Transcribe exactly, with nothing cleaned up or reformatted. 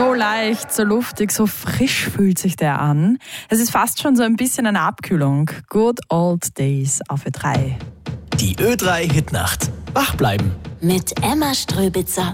So leicht, so luftig, so frisch fühlt sich der an. Es ist fast schon so ein bisschen eine Abkühlung. Good old days auf Ö drei. Die Ö drei Hitnacht. Wach bleiben. Mit Emma Ströbitzer.